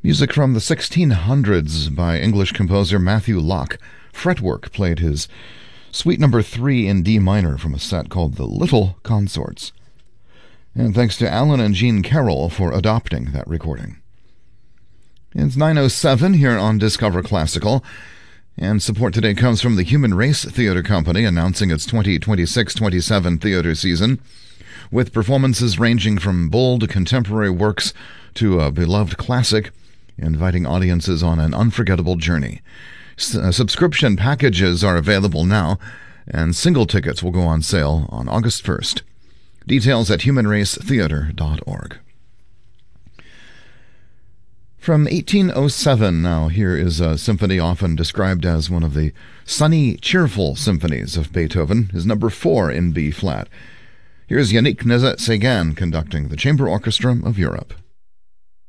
Music from the 1600s by English composer Matthew Locke. Fretwork played his Suite No. 3 in D minor from a set called The Little Consorts. And thanks to Alan and Jean Carroll for adopting that recording. It's 9:07 here on Discover Classical, and support today comes from the Human Race Theatre Company announcing its 2026-27 theatre season, with performances ranging from bold contemporary works to a beloved classic, inviting audiences on an unforgettable journey. Subscription packages are available now, and single tickets will go on sale on August 1st. Details at humanracetheatre.org. From 1807 now, here is a symphony often described as one of the sunny, cheerful symphonies of Beethoven, his No. 4 in B-flat. Here's Yannick Nézet-Séguin conducting the Chamber Orchestra of Europe.